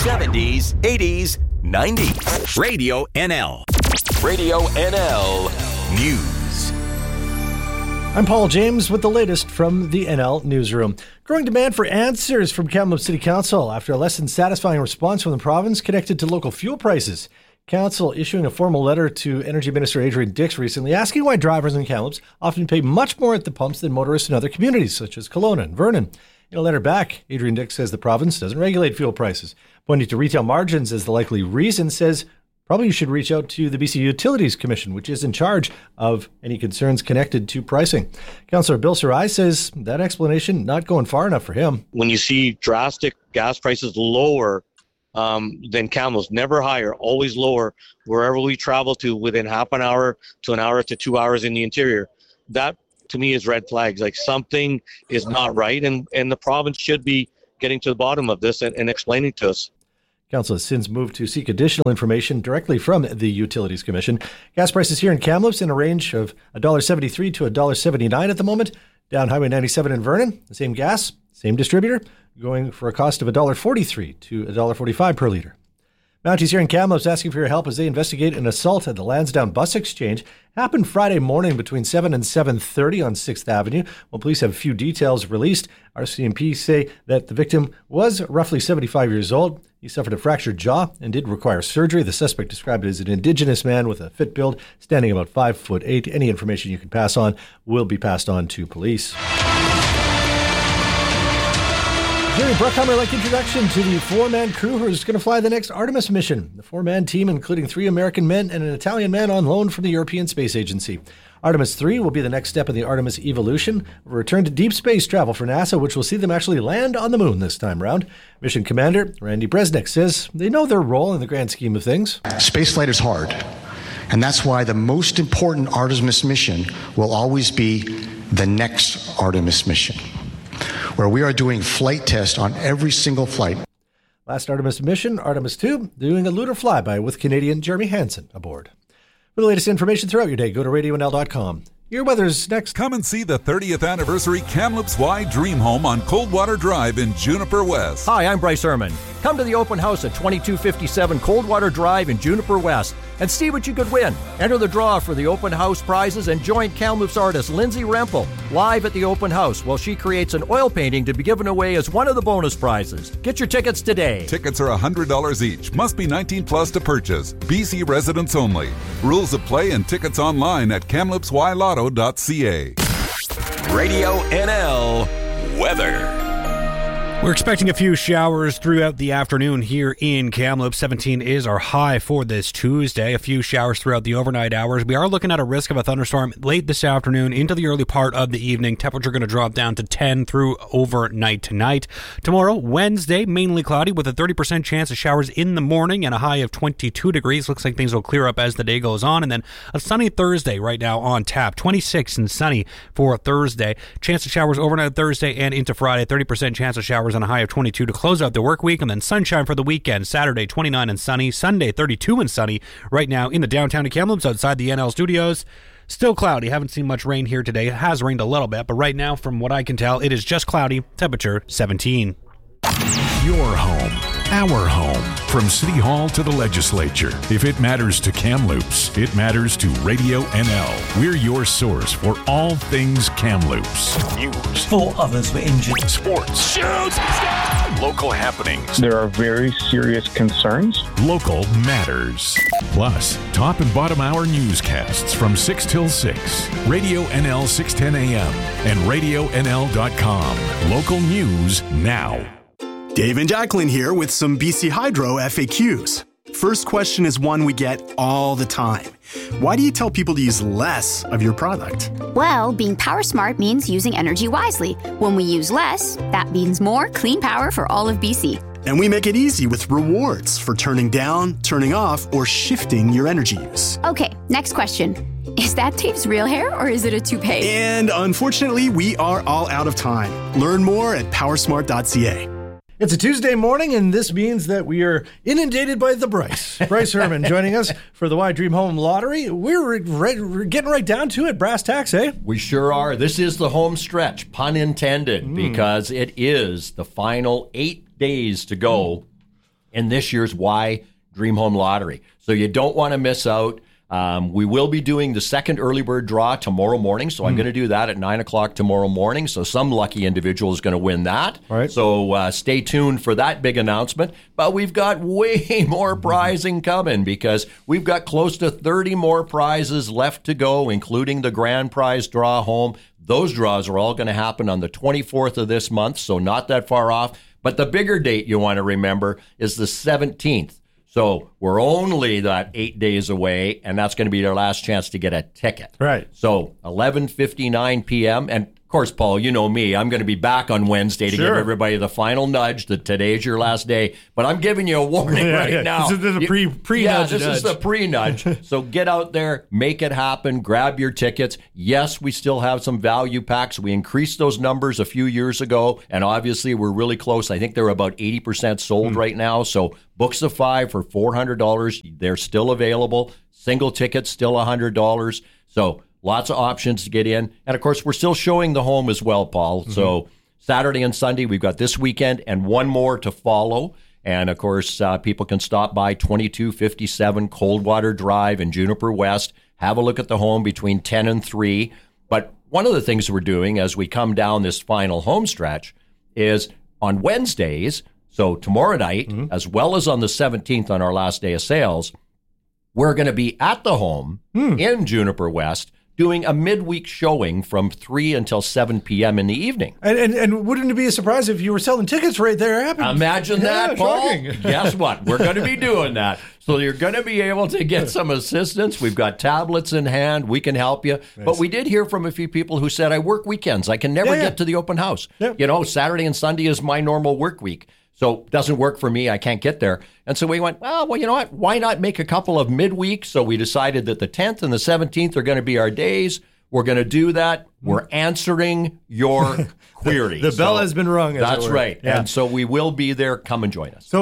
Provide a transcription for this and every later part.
70s, 80s, 90s. Radio NL. Radio NL News. I'm Paul James with the latest from the NL Newsroom. Growing demand for answers from Kamloops City Council after a less than satisfying response from the province connected to local fuel prices. Council issuing a formal letter to Energy Minister Adrian Dix recently asking why drivers in Kamloops often pay much more at the pumps than motorists in other communities such as Kelowna and Vernon. In a letter back, Adrian Dix says the province doesn't regulate fuel prices. Pointing to retail margins as the likely reason, says probably you should reach out to the BC Utilities Commission, which is in charge of any concerns connected to pricing. Councillor Bill Sarai says that explanation not going far enough for him. When you see drastic gas prices lower than Kamloops, never higher, always lower, wherever we travel to within half an hour to an hour to 2 hours in the interior, that to me is red flags. Like something is not right, and the province should be getting to the bottom of this and explaining to us. Council has since moved to seek additional information directly from the Utilities Commission. Gas prices here in Kamloops in a range of $1.73 to $1.79 at the moment. Down Highway 97 in Vernon, the same gas, same distributor, going for a cost of $1.43 to $1.45 per litre. Mounties here in Kamloops asking for your help as they investigate an assault at the Lansdowne Bus Exchange. Happened Friday morning between 7 and 7:30 on 6th Avenue. While police have a few details released, RCMP say that the victim was roughly 75 years old. He suffered a fractured jaw and did require surgery. The suspect described it as an Indigenous man with a fit build, standing about 5'8". Any information you can pass on will be passed on to police. Jerry Bruckheimer-like introduction to the four-man crew who's going to fly the next Artemis mission. The four-man team, including 3 American men and an Italian man on loan from the European Space Agency. Artemis 3 will be the next step in the Artemis evolution, a return to deep space travel for NASA, which will see them actually land on the moon this time around. Mission Commander Randy Bresnik says they know their role in the grand scheme of things. Spaceflight is hard, and that's why the most important Artemis mission will always be the next Artemis mission, where we are doing flight tests on every single flight. Last Artemis mission, Artemis 2, doing a lunar flyby with Canadian Jeremy Hansen aboard. For the latest information throughout your day, go to radionl.com. Your weather's next. Come and see the 30th anniversary Kamloops Y Dream Home on Coldwater Drive in Juniper West. Hi, I'm Bryce Herman. Come to the open house at 2257 Coldwater Drive in Juniper West and see what you could win. Enter the draw for the open house prizes and join Kamloops artist Lindsay Rempel live at the open house while she creates an oil painting to be given away as one of the bonus prizes. Get your tickets today. Tickets are $100 each. Must be 19 plus to purchase. BC residents only. Rules of play and tickets online at KamloopsYLotto.ca. Radio NL Weather. We're expecting a few showers throughout the afternoon here in Kamloops. 17 is our high for this Tuesday. A few showers throughout the overnight hours. We are looking at a risk of a thunderstorm late this afternoon into the early part of the evening. Temperature going to drop down to 10 through overnight tonight. Tomorrow, Wednesday, mainly cloudy with a 30% chance of showers in the morning and a high of 22 degrees. Looks like things will clear up as the day goes on. And then a sunny Thursday right now on tap. 26 and sunny for Thursday. Chance of showers overnight Thursday and into Friday. 30% chance of showers on a high of 22 to close out the work week, and then sunshine for the weekend. Saturday 29 and sunny, Sunday 32 and sunny. Right now in the downtown of Kamloops outside the NL studios, still cloudy. Haven't seen much rain here today. It has rained a little bit, but right now from what I can tell it is just cloudy. Temperature 17. Your home, our home. From City Hall to the Legislature. If it matters to Kamloops, it matters to Radio NL. We're your source for all things Kamloops. News. 4 others were injured. Sports. Shoots! Local happenings. There are very serious concerns. Local matters. Plus, top and bottom hour newscasts from 6 till 6. Radio NL 610 AM and RadioNL.com. Local news now. Dave and Jacqueline here with some BC Hydro FAQs. First question is one we get all the time. Why do you tell people to use less of your product? Well, being power smart means using energy wisely. When we use less, that means more clean power for all of BC. And we make it easy with rewards for turning down, turning off, or shifting your energy use. Okay, next question. Is that Dave's real hair or is it a toupee? And unfortunately, we are all out of time. Learn more at powersmart.ca. It's a Tuesday morning, and this means that we are inundated by the Bryce. Bryce Herman joining us for the Y Dream Home Lottery. We're getting right down to it. Brass tacks, eh? We sure are. This is the home stretch, pun intended, because it is the final 8 days to go in this year's Y Dream Home Lottery. So you don't want to miss out. We will be doing the second early bird draw tomorrow morning. So I'm going to do that at 9 o'clock tomorrow morning. So some lucky individual is going to win that. Right. So stay tuned for that big announcement. But we've got way more prizing coming because we've got close to 30 more prizes left to go, including the grand prize draw home. Those draws are all going to happen on the 24th of this month, so not that far off. But the bigger date you want to remember is the 17th. So we're only that 8 days away, and that's going to be our last chance to get a ticket. Right. So 11:59 p.m. And, of course, Paul, you know me. I'm going to be back on Wednesday to give everybody the final nudge that today's your last day. But I'm giving you a warning now. This is the pre-nudge. Yeah, this is the pre-nudge. So get out there, make it happen, grab your tickets. Yes, we still have some value packs. We increased those numbers a few years ago, and obviously we're really close. I think they're about 80% sold right now. So books of 5 for $400. They're still available. Single tickets still $100. So lots of options to get in. And, of course, we're still showing the home as well, Paul. So Saturday and Sunday, we've got this weekend and one more to follow. And, of course, people can stop by 2257 Coldwater Drive in Juniper West, have a look at the home between 10 and 3. But one of the things we're doing as we come down this final home stretch is on Wednesdays, so tomorrow night, as well as on the 17th on our last day of sales, we're going to be at the home in Juniper West doing a midweek showing from 3 until 7 p.m. in the evening. And wouldn't it be a surprise if you were selling tickets right there? Imagine that, Paul. Shocking. Guess what? We're going to be doing that. So you're going to be able to get some assistance. We've got tablets in hand. We can help you. Nice. But we did hear from a few people who said, I work weekends. I can never get to the open house. Yeah. You know, Saturday and Sunday is my normal work week. So it doesn't work for me. I can't get there. And so we went, well, you know what? Why not make a couple of midweek? So we decided that the 10th and the 17th are going to be our days. We're going to do that. We're answering your queries. The bell has been rung. That's right. Yeah. And so we will be there. Come and join us. So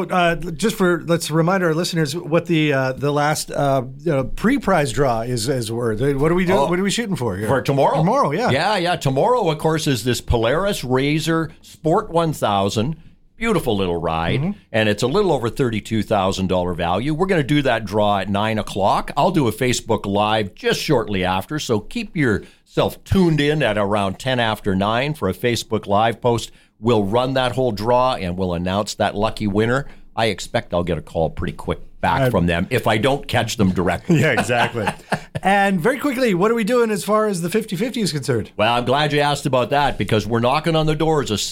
let's remind our listeners what the last pre-prize draw is. What are we doing? What are we shooting for here? For tomorrow. Tomorrow, yeah. Yeah. Tomorrow, of course, is this Polaris RZR Sport 1000. Beautiful little ride, and it's a little over $32,000 value. We're going to do that draw at 9 o'clock. I'll do a Facebook Live just shortly after, so keep yourself tuned in at around 10 after 9 for a Facebook Live post. We'll run that whole draw, and we'll announce that lucky winner. I expect I'll get a call pretty quick back from them if I don't catch them directly. Yeah, exactly. And very quickly, what are we doing as far as the 50-50 is concerned? Well, I'm glad you asked about that because we're knocking on the doors of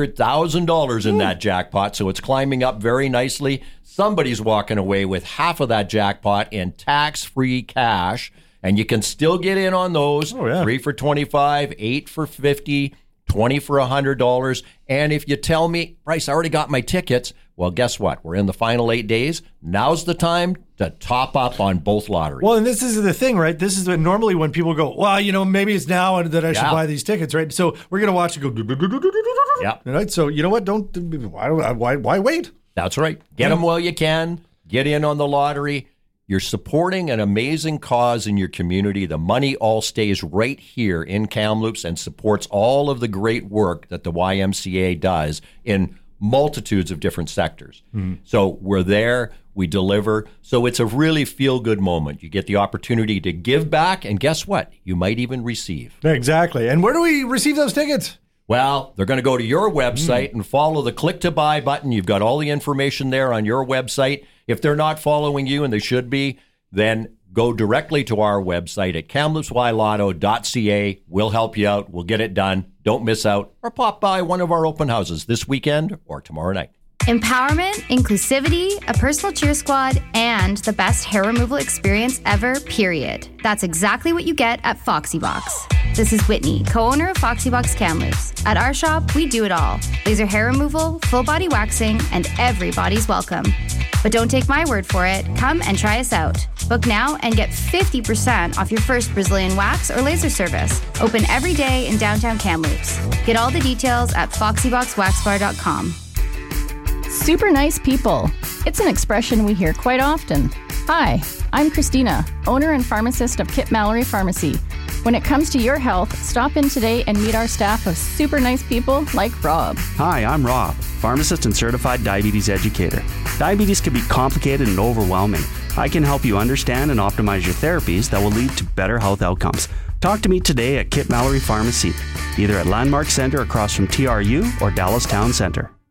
$600,000 in that jackpot, so it's climbing up very nicely. Somebody's walking away with half of that jackpot in tax-free cash, and you can still get in on those. 3 for $25, 8 for $50, 20 for $100. And if you tell me, Bryce, I already got my tickets, well, guess what? We're in the final 8 days. Now's the time to top up on both lotteries. Well, and this is the thing, right? This is normally when people go, well, maybe it's now that I should buy these tickets, right? So we're going to watch it go. Yeah. Right? So you know what? Why wait? That's right. Get them while you can. Get in on the lottery. You're supporting an amazing cause in your community. The money all stays right here in Kamloops and supports all of the great work that the YMCA does in multitudes of different sectors. So we're there, we deliver. So it's a really feel-good moment. You get the opportunity to give back, and guess what? You might even receive. Exactly. And where do we receive those tickets? Well, they're going to go to your website and follow the click to buy button. You've got all the information there on your website. If they're not following you, and they should be, then go directly to our website at kamloopsylotto.ca. We'll help you out. We'll get it done. Don't miss out, or pop by one of our open houses this weekend or tomorrow night. Empowerment, inclusivity, a personal cheer squad, and the best hair removal experience ever, period. That's exactly what you get at Foxy Box. This is Whitney, co-owner of Foxy Box Kamloops. At our shop, we do it all. Laser hair removal, full body waxing, and everybody's welcome. But don't take my word for it. Come and try us out. Book now and get 50% off your first Brazilian wax or laser service. Open every day in downtown Kamloops. Get all the details at foxyboxwaxbar.com. Super nice people. It's an expression we hear quite often. Hi, I'm Christina, owner and pharmacist of Kip Mallory Pharmacy. When it comes to your health, stop in today and meet our staff of super nice people like Rob. Hi, I'm Rob, pharmacist and certified diabetes educator. Diabetes can be complicated and overwhelming. I can help you understand and optimize your therapies that will lead to better health outcomes. Talk to me today at Kit Mallory Pharmacy, either at Landmark Center across from TRU or Dallas Town Center.